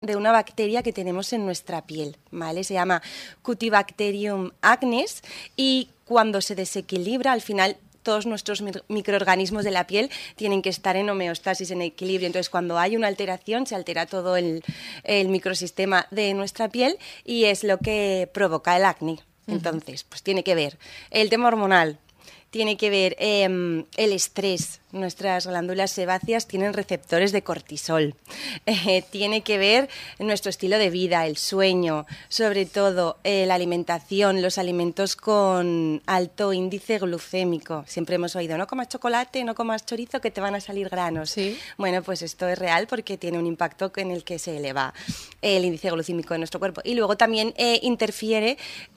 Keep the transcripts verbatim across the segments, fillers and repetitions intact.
de una bacteria que tenemos en nuestra piel, ¿vale? Se llama Cutibacterium acnes y cuando se desequilibra, al final todos nuestros microorganismos de la piel tienen que estar en homeostasis, en equilibrio. Entonces, cuando hay una alteración, se altera todo el, el microsistema de nuestra piel y es lo que provoca el acné. Entonces, pues tiene que ver el tema hormonal, tiene que ver eh, el estrés. Nuestras glándulas sebáceas tienen receptores de cortisol. Eh, tiene que ver nuestro estilo de vida, el sueño, sobre todo eh, la alimentación, los alimentos con alto índice glucémico. Siempre hemos oído, no comas chocolate, no comas chorizo, que te van a salir granos. ¿Sí? Bueno, pues esto es real porque tiene un impacto en el que se eleva el índice glucémico de nuestro cuerpo. Y luego también eh, interfiere,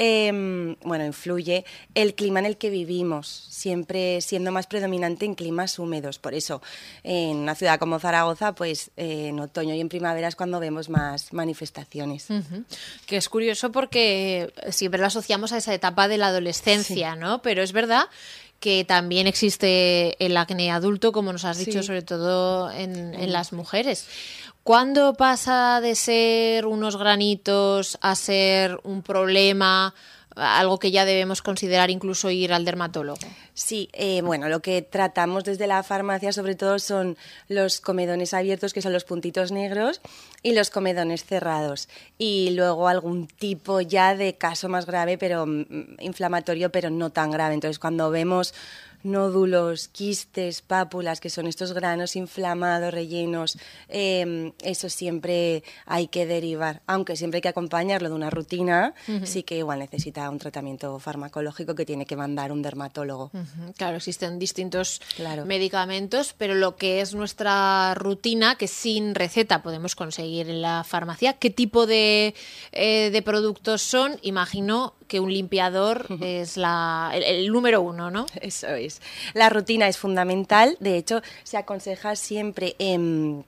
eh, bueno, influye el clima en el que vivimos, siempre siendo más predominante en climas húmedos. Por eso, en una ciudad como Zaragoza, pues eh, en otoño y en primavera es cuando vemos más manifestaciones. Uh-huh. Que es curioso porque siempre lo asociamos a esa etapa de la adolescencia, sí. ¿no? Pero es verdad que también existe el acné adulto, como nos has dicho, sí. sobre todo en, en las mujeres. ¿Cuándo pasa de ser unos granitos a ser un problema, algo que ya debemos considerar incluso ir al dermatólogo? Sí, eh, bueno, lo que tratamos desde la farmacia sobre todo son los comedones abiertos, que son los puntitos negros, y los comedones cerrados. Y luego algún tipo ya de caso más grave, pero mm, inflamatorio, pero no tan grave. Entonces, cuando vemos nódulos, quistes, pápulas, que son estos granos inflamados, rellenos, eh, eso siempre hay que derivar, aunque siempre hay que acompañarlo de una rutina, uh-huh. sí que igual necesita un tratamiento farmacológico que tiene que mandar un dermatólogo. Uh-huh. Claro, existen distintos claro. medicamentos, pero lo que es nuestra rutina, que sin receta podemos conseguir en la farmacia, ¿qué tipo de, eh, de productos son? Imagino que un limpiador uh-huh. es la, el, el número uno, ¿no? Eso es. La rutina es fundamental, de hecho se aconseja siempre en,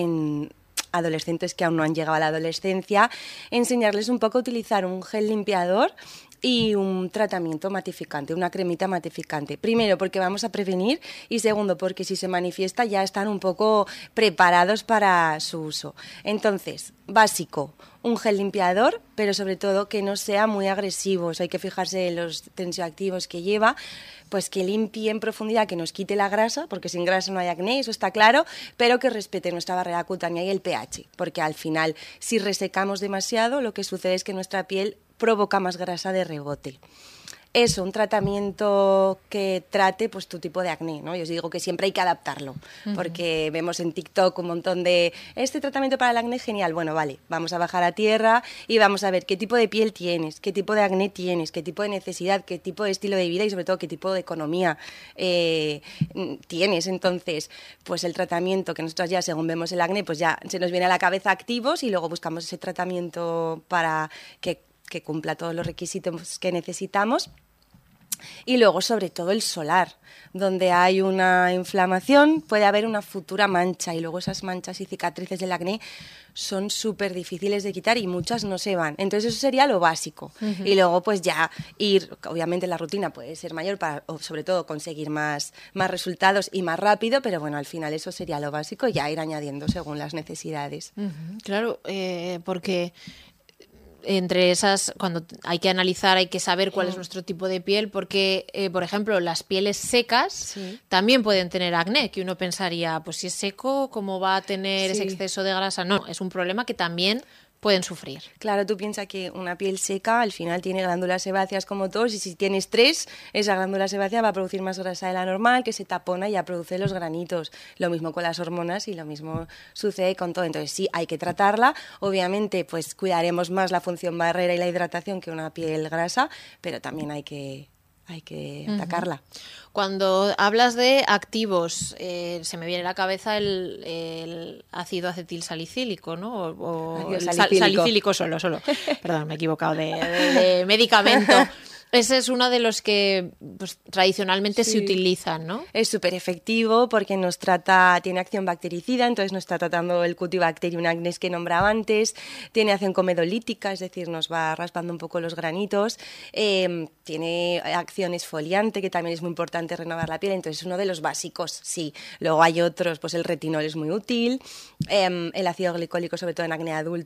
en adolescentes que aún no han llegado a la adolescencia enseñarles un poco a utilizar un gel limpiador y un tratamiento matificante, una cremita matificante. Primero, porque vamos a prevenir, y segundo, porque si se manifiesta ya están un poco preparados para su uso. Entonces, básico, un gel limpiador, pero sobre todo que no sea muy agresivo. O sea, hay que fijarse en los tensioactivos que lleva, pues que limpie en profundidad, que nos quite la grasa, porque sin grasa no hay acné, eso está claro, pero que respete nuestra barrera cutánea y el pH, porque al final, si resecamos demasiado, lo que sucede es que nuestra piel provoca más grasa de rebote. Eso, un tratamiento que trate pues tu tipo de acné, ¿no? Yo os digo que siempre hay que adaptarlo, uh-huh. porque vemos en TikTok un montón de este tratamiento para el acné, genial, bueno, vale, vamos a bajar a tierra y vamos a ver qué tipo de piel tienes, qué tipo de acné tienes, qué tipo de necesidad, qué tipo de estilo de vida y sobre todo qué tipo de economía eh, tienes. Entonces, pues el tratamiento que nosotros ya, según vemos el acné, pues ya se nos viene a la cabeza activos y luego buscamos ese tratamiento para que que cumpla todos los requisitos que necesitamos. Y luego, sobre todo, el solar. Donde hay una inflamación, puede haber una futura mancha. Y luego esas manchas y cicatrices del acné son súper difíciles de quitar y muchas no se van. Entonces, eso sería lo básico. Uh-huh. Y luego, pues ya ir, obviamente la rutina puede ser mayor para, o sobre todo, conseguir más, más resultados y más rápido, pero bueno, al final eso sería lo básico, ya ir añadiendo según las necesidades. Uh-huh. Claro, eh, porque entre esas, cuando hay que analizar, hay que saber cuál es nuestro tipo de piel, porque, eh, por ejemplo, las pieles secas sí. también pueden tener acné, que uno pensaría, pues si es seco, ¿cómo va a tener sí. ese exceso de grasa? No, es un problema que también pueden sufrir. Claro, tú piensas que una piel seca al final tiene glándulas sebáceas como todos y si tienes tres, esa glándula sebácea va a producir más grasa de la normal, que se tapona y ya produce los granitos. Lo mismo con las hormonas y lo mismo sucede con todo. Entonces sí, hay que tratarla. Obviamente pues cuidaremos más la función barrera y la hidratación que una piel grasa, pero también hay que... hay que uh-huh. atacarla. Cuando hablas de activos, eh, se me viene a la cabeza el, el ácido acetil salicílico, ¿no? O, o el salicílico. Sal, salicílico solo, solo. Perdón, me he equivocado de, de, de medicamento. Ese es uno de los que pues, tradicionalmente sí. se utilizan, ¿no? Es súper efectivo porque nos trata, tiene acción bactericida, entonces nos está tratando el Cutibacterium acnes que nombraba antes, tiene acción comedolítica, es decir, nos va raspando un poco los granitos, eh, tiene acción esfoliante, que también es muy importante renovar la piel, entonces es uno de los básicos, sí. Luego hay otros, pues el retinol es muy útil, eh, el ácido glicólico, sobre todo en acné adulto,